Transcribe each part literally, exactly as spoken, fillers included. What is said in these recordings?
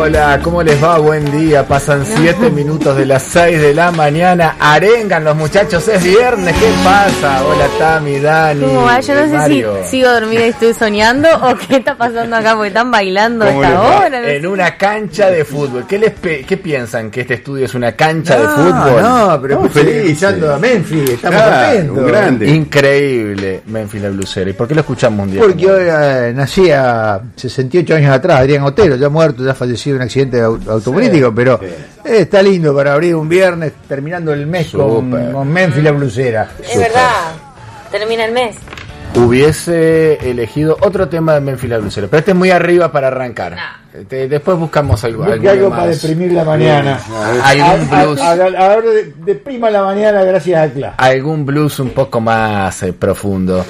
Hola, ¿cómo les va? Buen día. Pasan siete minutos de las seis de la mañana. Arengan los muchachos, es viernes. ¿Qué pasa? Hola, Tami, Dani. ¿Cómo va? Yo no sé Mario. si sigo dormida y estoy soñando o qué está pasando acá porque están bailando a esta hora. No en sé. Una cancha de fútbol. ¿Qué les pe- qué piensan? ¿Que este estudio es una cancha no, de fútbol? No, pero estamos felicitando a Memphis. Estamos ah, contentos. Un grande. Increíble, Memphis la blusera. ¿Y por qué lo escuchamos un día? Porque hoy eh, nacía sesenta y ocho años atrás Adrián Otero, ya muerto, ya fallecido en un accidente automovilístico, sí, pero sí. Eh, está lindo para abrir un viernes terminando el mes con, con Memphis la blusera. Es Super. verdad, termina el mes. Hubiese elegido otro tema de Memphis la blusera, pero este es muy arriba para arrancar. No. Te, después buscamos algo, algo, algo para deprimir la mañana. Algún blues. Ahora de, deprima la mañana gracias a Cla. Algún blues un poco más eh, profundo.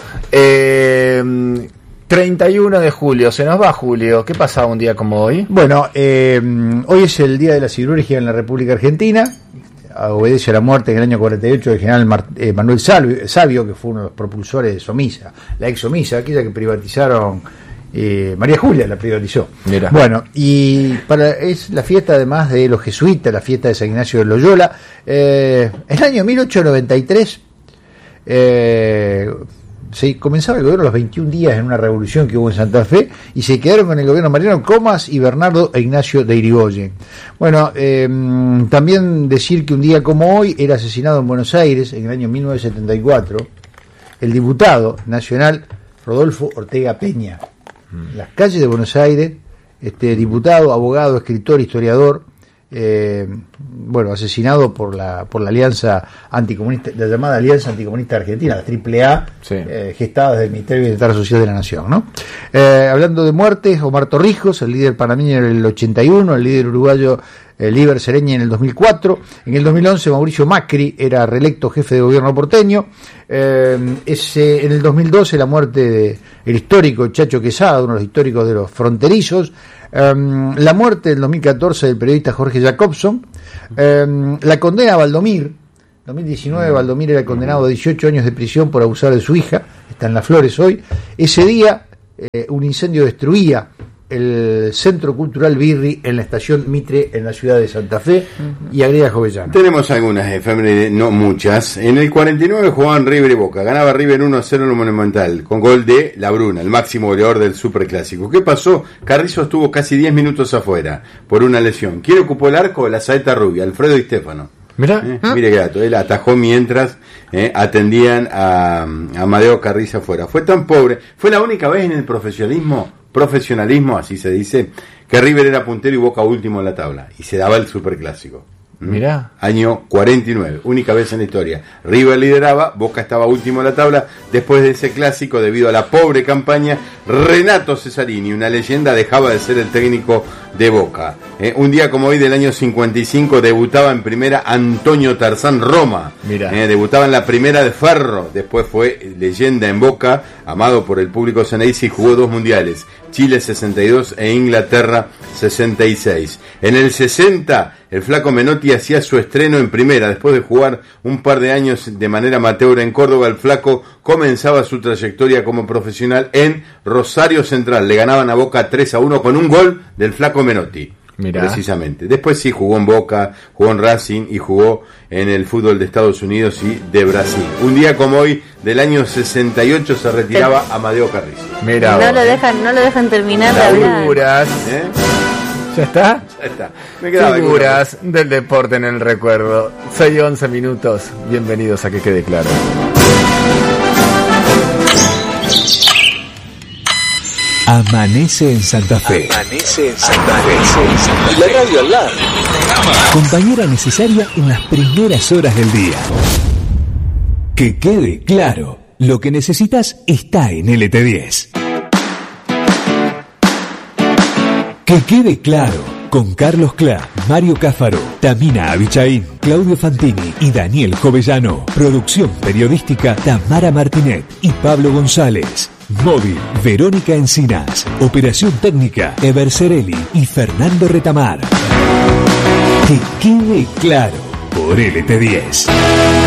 Eh, treinta y uno de julio, se nos va Julio. ¿Qué pasaba un día como hoy? Bueno, eh, hoy es el Día de la Siderurgia en la República Argentina. Obedece a la muerte en el año cuarenta y ocho del general Mar- eh, Manuel Sabio, Sabio, que fue uno de los propulsores de Somisa, la ex Somisa, aquella que privatizaron, eh, María Julia la privatizó. Mira. Bueno, y para es la fiesta además de los jesuitas, la fiesta de San Ignacio de Loyola. Eh, en el año mil ochocientos noventa y tres, eh, se comenzaba el gobierno a los veintiún días en una revolución que hubo en Santa Fe y se quedaron con el gobierno Mariano Comas y Bernardo e Ignacio de Irigoyen. Bueno, eh, también decir que un día como hoy era asesinado en Buenos Aires en el año mil novecientos setenta y cuatro el diputado nacional Rodolfo Ortega Peña. En las calles de Buenos Aires, este diputado, abogado, escritor, historiador, Eh, bueno, asesinado por la por la alianza anticomunista, la llamada Alianza Anticomunista Argentina, la Triple A, sí. eh, gestada desde el Ministerio de Bienestar Social de la Nación, ¿no? Eh, hablando de muertes, Omar Torrijos, el líder panameño en el ochenta y uno, el líder uruguayo eh, Líber Sereñi en el dos mil cuatro, en el dos mil once Mauricio Macri era reelecto jefe de gobierno porteño, eh, ese, en el dos mil doce la muerte de el histórico Chacho Quesada, uno de los históricos de los fronterizos. Um, la muerte del dos mil catorce del periodista Jorge Jacobson, um, la condena a Valdomir, dos mil diecinueve Valdomir era condenado a dieciocho años de prisión por abusar de su hija, está en Las Flores hoy. Ese día eh, un incendio destruía el Centro Cultural Birri en la estación Mitre en la ciudad de Santa Fe, uh-huh. y agrega Jovellano. Tenemos algunas efemérides, no muchas. En el cuarenta y nueve jugaban River y Boca, ganaba River uno a cero en el Monumental, con gol de La Bruna, el máximo goleador del Superclásico. ¿Qué pasó? Carrizo estuvo casi diez minutos afuera por una lesión. ¿Quién ocupó el arco? La saeta rubia, Alfredo Di Stéfano. Mirá. Eh, ¿Ah? Mire qué dato, él atajó mientras eh, atendían a, a Amadeo Carrizo afuera. Fue tan pobre, fue la única vez en el profesionalismo profesionalismo, así se dice, que River era puntero y Boca último en la tabla, y se daba el Superclásico. Mirá. Año cuarenta y nueve, única vez en la historia. River lideraba, Boca estaba último en la tabla. Después de ese clásico, debido a la pobre campaña, Renato Cesarini, una leyenda, dejaba de ser el técnico de Boca. Eh, un día como hoy del año cincuenta y cinco debutaba en primera Antonio Tarzán Roma. Eh, debutaba en la primera de Ferro, después fue leyenda en Boca, amado por el público ceneice, y jugó dos mundiales, Chile sesenta y dos e Inglaterra sesenta y seis. En el sesenta, el flaco Menotti hacía su estreno en primera. Después de jugar un par de años de manera amateur en Córdoba, el flaco comenzaba su trayectoria como profesional en Rosario Central. Le ganaban a Boca tres a uno con un gol del flaco Menotti. Mirá. Precisamente. Después sí jugó en Boca, jugó en Racing y jugó en el fútbol de Estados Unidos y de Brasil. Un día como hoy del año sesenta y ocho se retiraba Amadeo Carrizo. Mirá, no lo dejan, no lo dejan terminar de hablar. Figuras, ¿eh? ¿Ya está? Ya está. Me quedaba Figuras del deporte en el recuerdo. seis y once minutos. Bienvenidos a Que Quede Claro. Amanece en Santa Fe. Amanece en Santa Fe. Y la radio al lado. Compañera necesaria en las primeras horas del día. Que quede claro, lo que necesitas está en L T diez. Que quede claro, con Carlos Clá, Mario Cáfaro, Tamina Abichaín, Claudio Fantini y Daniel Jovellano. Producción periodística Tamara Martinet y Pablo González. Móvil, Verónica Encinas. Operación técnica, Eber Cerelli y Fernando Retamar. Que quede claro, por L T diez.